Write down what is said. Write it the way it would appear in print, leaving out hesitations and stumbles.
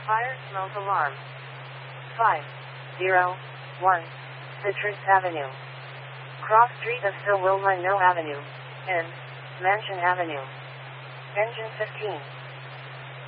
Fire smoke alarm. 501 Citrus Avenue. Cross street of Silwilmino Avenue. N. Mansion Avenue. Engine 15.